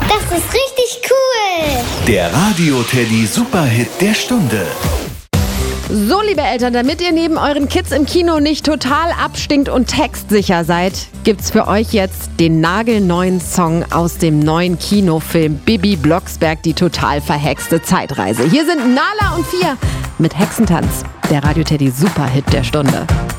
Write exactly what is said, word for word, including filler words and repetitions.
Das ist richtig cool. Der Radio-Teddy Superhit der Stunde. So, liebe Eltern, damit ihr neben euren Kids im Kino nicht total abstinkt und textsicher seid, gibt's für euch jetzt den nagelneuen Song aus dem neuen Kinofilm Bibi Blocksberg, die total verhexte Zeitreise. Hier sind Nala und Fia mit Hexentanz, der Radio-Teddy Superhit der Stunde.